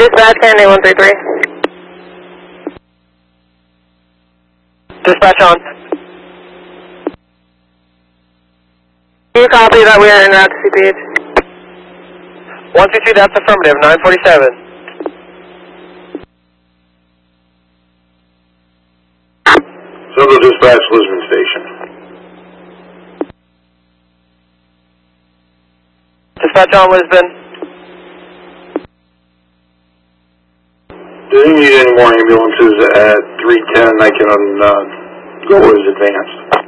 Dispatch, Kennedy 133. Dispatch on. Can you copy that we are en route to CPH? 122, that's affirmative, 947. Central Dispatch, Lisbon Station. Dispatch on Lisbon. Do you need any more ambulances at 310? I can go as advanced.